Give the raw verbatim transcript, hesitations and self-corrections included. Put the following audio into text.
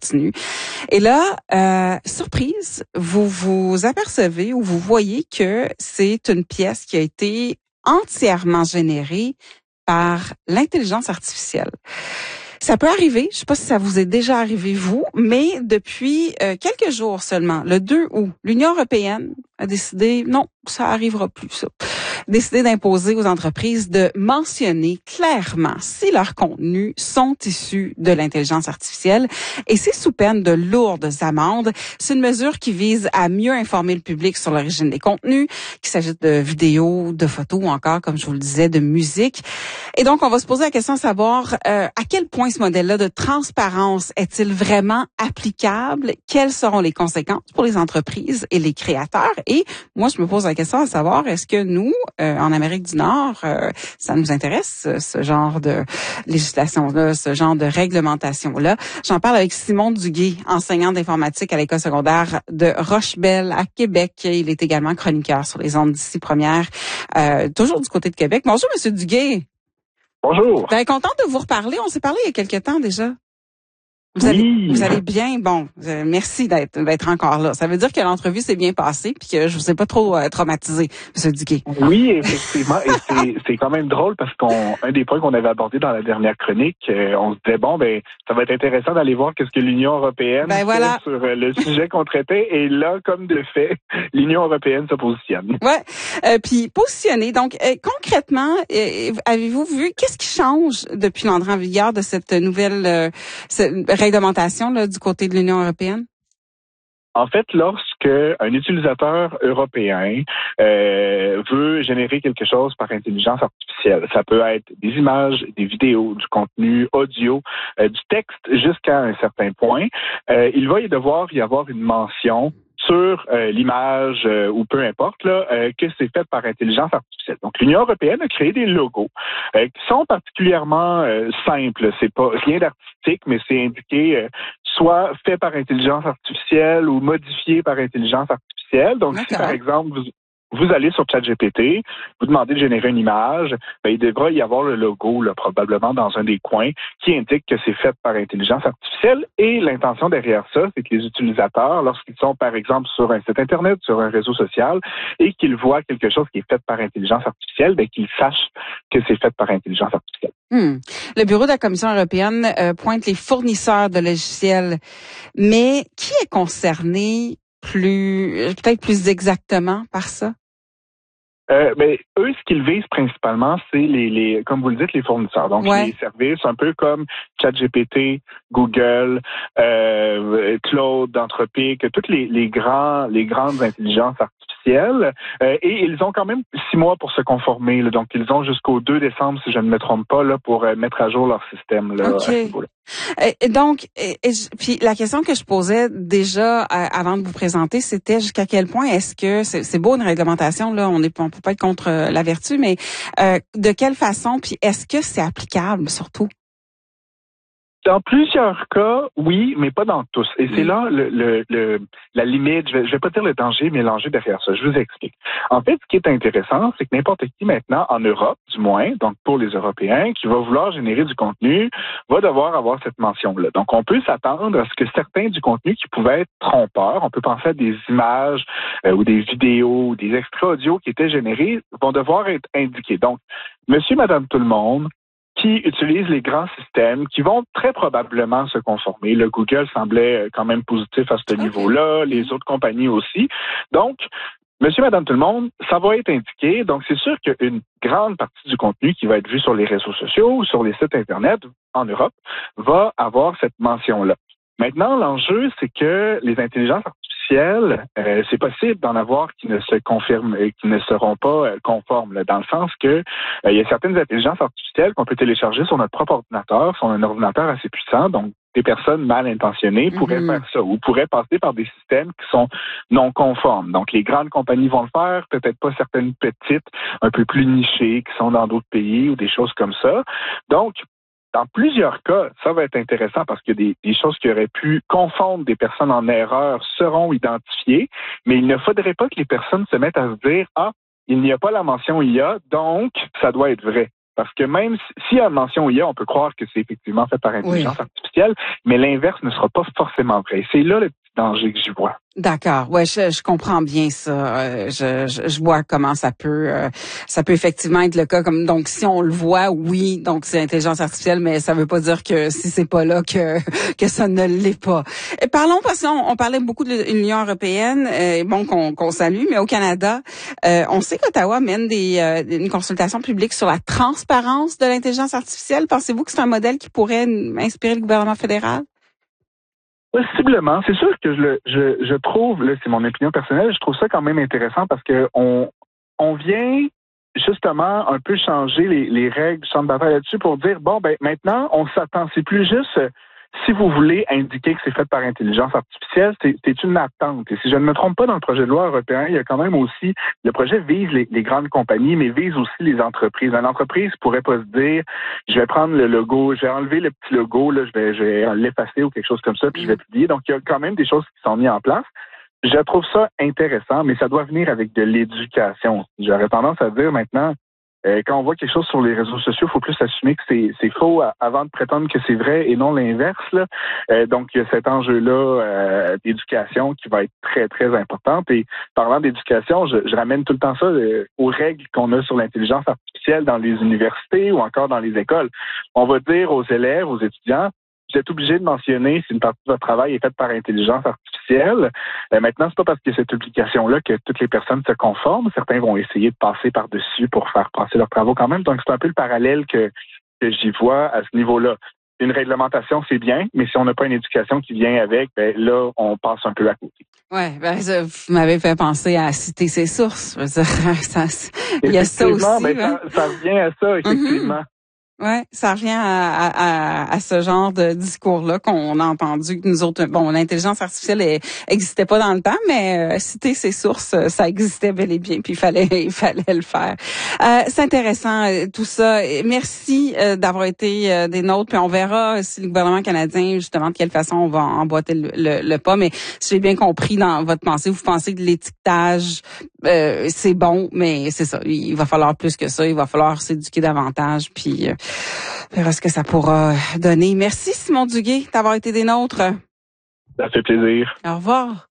continue. Et là, euh, surprise, vous vous apercevez ou vous voyez que c'est une pièce qui a été entièrement générée par l'intelligence artificielle. Ça peut arriver, je sais pas si ça vous est déjà arrivé vous, mais depuis euh, quelques jours seulement, le deux août, l'Union européenne a décidé, non, ça arrivera plus ça, décidé d'imposer aux entreprises de mentionner clairement si leurs contenus sont issus de l'intelligence artificielle, et c'est sous peine de lourdes amendes. C'est une mesure qui vise à mieux informer le public sur l'origine des contenus, qu'il s'agisse de vidéos, de photos ou encore, comme je vous le disais, de musique. Et donc, on va se poser la question de savoir euh, à quel point ce modèle-là de transparence est-il vraiment applicable? Quelles seront les conséquences pour les entreprises et les créateurs? Et moi, je me pose la question à savoir, est-ce que nous, euh, en Amérique du Nord, euh, ça nous intéresse, ce genre de législation-là, ce genre de réglementation-là? J'en parle avec Simon Duguay, enseignant d'informatique à l'école secondaire de Rochebelle à Québec. Il est également chroniqueur sur les ondes d'ici première, euh, toujours du côté de Québec. Bonjour, Monsieur Duguay. Bonjour. Ben, contente de vous reparler. On s'est parlé il y a quelque temps déjà. Vous, oui. allez, vous allez bien? Bon, euh, merci d'être, d'être encore là. Ça veut dire que l'entrevue s'est bien passée puis que je vous ai pas trop euh, traumatisé, M. Duguay. Oui, effectivement. Et c'est, c'est quand même drôle parce qu'on un des points qu'on avait abordé dans la dernière chronique, euh, on se disait, bon, ben ça va être intéressant d'aller voir qu'est-ce que l'Union européenne ben voilà. fait sur euh, le sujet qu'on traitait. Et là, comme de fait, l'Union européenne se positionne. Ouais. Euh, puis positionner. Donc, euh, concrètement, euh, avez-vous vu qu'est-ce qui change depuis l'entrée en vigueur de cette nouvelle euh, cette réglementation là, du côté de l'Union européenne? En fait, lorsque un utilisateur européen euh, veut générer quelque chose par intelligence artificielle, ça peut être des images, des vidéos, du contenu audio, euh, du texte jusqu'à un certain point, euh, il va y devoir y avoir une mention sur euh, l'image euh, ou peu importe là, euh, que c'est fait par intelligence artificielle. Donc, l'Union européenne a créé des logos euh, qui sont particulièrement euh, simples. C'est pas rien d'artistique, mais c'est indiqué euh, soit fait par intelligence artificielle ou modifié par intelligence artificielle. Donc, D'accord. si par exemple vous Vous allez sur ChatGPT, vous demandez de générer une image, ben, il devra y avoir le logo, là, probablement dans un des coins, qui indique que c'est fait par intelligence artificielle. Et l'intention derrière ça, c'est que les utilisateurs, lorsqu'ils sont, par exemple, sur un site Internet, sur un réseau social, et qu'ils voient quelque chose qui est fait par intelligence artificielle, ben, qu'ils sachent que c'est fait par intelligence artificielle. Hmm. Le bureau de la Commission européenne euh, pointe les fournisseurs de logiciels, mais qui est concerné plus, peut-être plus exactement par ça? Euh, ben, eux, ce qu'ils visent principalement, c'est les, les, comme vous le dites, les fournisseurs. Donc, ouais. les services un peu comme ChatGPT, Google, euh, Claude, Anthropic, toutes les, les grands, les grandes intelligences artificielles. Euh, et ils ont quand même six mois pour se conformer. Là. Donc, ils ont jusqu'au deux décembre, si je ne me trompe pas, là, pour euh, mettre à jour leur système là, okay. à ce niveau-là. Et donc, et, et, puis la question que je posais déjà euh, avant de vous présenter, c'était jusqu'à quel point est-ce que c'est, c'est beau une réglementation là, on est on peut pas être contre la vertu, mais euh, de quelle façon, puis est-ce que c'est applicable surtout? Dans plusieurs cas, oui, mais pas dans tous. Et c'est là le, le, le, la limite, je vais, je vais pas dire le danger, mais l'enjeu derrière ça. Je vous explique. En fait, ce qui est intéressant, c'est que n'importe qui maintenant, en Europe, du moins, donc pour les Européens, qui va vouloir générer du contenu, va devoir avoir cette mention-là. Donc, on peut s'attendre à ce que certains du contenu qui pouvaient être trompeurs, on peut penser à des images euh, ou des vidéos ou des extraits audio qui étaient générés, vont devoir être indiqués. Donc, monsieur, madame, tout le monde, qui utilisent les grands systèmes, qui vont très probablement se conformer. Le Google semblait quand même positif à ce okay. niveau-là, les autres compagnies aussi. Donc, monsieur, madame, tout le monde, ça va être indiqué. Donc, c'est sûr qu'une grande partie du contenu qui va être vu sur les réseaux sociaux ou sur les sites Internet en Europe va avoir cette mention-là. Maintenant, l'enjeu, c'est que les intelligences artificielles, euh, c'est possible d'en avoir qui ne se confirment et qui ne seront pas euh, conformes, là, dans le sens que euh, il y a certaines intelligences artificielles qu'on peut télécharger sur notre propre ordinateur, sur un ordinateur assez puissant, donc des personnes mal intentionnées pourraient mm-hmm. faire ça ou pourraient passer par des systèmes qui sont non conformes. Donc, les grandes compagnies vont le faire, peut-être pas certaines petites, un peu plus nichées, qui sont dans d'autres pays ou des choses comme ça. Donc, dans plusieurs cas, ça va être intéressant parce que des, des choses qui auraient pu confondre des personnes en erreur seront identifiées, mais il ne faudrait pas que les personnes se mettent à se dire « Ah, il n'y a pas la mention I A, donc ça doit être vrai ». Parce que même s'il y a une mention I A, on peut croire que c'est effectivement fait par intelligence oui. artificielle, mais l'inverse ne sera pas forcément vrai. C'est là le petit danger que j'y vois. D'accord, ouais, je, je comprends bien ça. Euh, je, je, je vois comment ça peut, euh, ça peut effectivement être le cas. Comme donc, si on le voit, oui, donc c'est intelligence artificielle, mais ça veut pas dire que si c'est pas là que que ça ne l'est pas. Et parlons parce qu'on on parlait beaucoup de l'Union européenne, euh, bon qu'on qu'on salue, mais au Canada, euh, on sait qu'Ottawa mène des euh, une consultation publique sur la transparence de l'intelligence artificielle. Pensez-vous que c'est un modèle qui pourrait inspirer le gouvernement fédéral? Possiblement. C'est sûr que je le, je, je trouve, là, c'est mon opinion personnelle, je trouve ça quand même intéressant parce que on, on vient justement un peu changer les, les règles du centre d'affaires là-dessus pour dire, bon, ben, maintenant, on s'attend. C'est plus juste, si vous voulez indiquer que c'est fait par intelligence artificielle, c'est, c'est une attente. Et si je ne me trompe pas, dans le projet de loi européen, il y a quand même aussi, le projet vise les, les grandes compagnies, mais vise aussi les entreprises. Une entreprise pourrait pas se dire, je vais prendre le logo, je vais enlever le petit logo, là, je vais, je vais l'effacer ou quelque chose comme ça, puis je vais publier. Donc, il y a quand même des choses qui sont mises en place. Je trouve ça intéressant, mais ça doit venir avec de l'éducation. J'aurais tendance à dire maintenant, Euh, quand on voit quelque chose sur les réseaux sociaux, il faut plus assumer que c'est, c'est faux avant de prétendre que c'est vrai et non l'inverse. Là. Euh, donc, il y a cet enjeu-là euh, d'éducation qui va être très, très importante. Et parlant d'éducation, je, je ramène tout le temps ça euh, aux règles qu'on a sur l'intelligence artificielle dans les universités ou encore dans les écoles. On va dire aux élèves, aux étudiants, vous êtes obligé de mentionner si une partie de votre travail est faite par intelligence artificielle. Euh, maintenant, c'est pas parce qu'il y a cette publication-là que toutes les personnes se conforment. Certains vont essayer de passer par-dessus pour faire passer leurs travaux quand même. Donc, c'est un peu le parallèle que, que j'y vois à ce niveau-là. Une réglementation, c'est bien, mais si on n'a pas une éducation qui vient avec, ben là, on passe un peu à côté. Ouais, ben ça, vous m'avez fait penser à citer ses sources. Je veux dire, ça, il y a ça aussi. Ben, hein? ça, ça revient à ça, effectivement. Mm-hmm. Ouais, ça revient à, à, à ce genre de discours-là qu'on a entendu que nous autres, bon, l'intelligence artificielle elle, existait pas dans le temps, mais euh, citer ses sources, ça existait bel et bien, puis il fallait, il fallait le faire. Euh, c'est intéressant tout ça. Merci euh, d'avoir été euh, des nôtres, puis on verra si le gouvernement canadien, justement, de quelle façon on va emboîter le, le, le pas. Mais si j'ai bien compris dans votre pensée, vous pensez que l'étiquetage euh, c'est bon, mais c'est ça, il va falloir plus que ça, il va falloir s'éduquer davantage, puis euh, on verra ce que ça pourra donner. Merci Simon Duguay d'avoir été des nôtres. Ça fait plaisir. Au revoir.